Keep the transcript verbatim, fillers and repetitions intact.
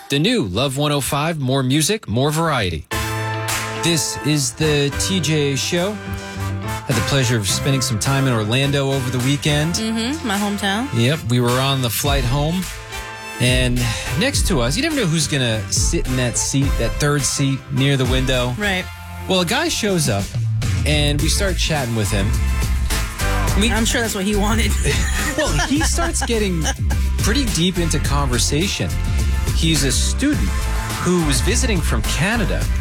The new Love one oh five, more music, more variety. This is the T J Show. Had the pleasure of spending some time in Orlando over the weekend. Mm-hmm, my hometown. Yep, we were on the flight home. And next to us, you never know who's going to sit in that seat, that third seat near the window. Right. Well, a guy shows up, and we start chatting with him. We, I'm sure that's what he wanted. Well, he starts getting pretty deep into conversation. He's a student who was visiting from Canada,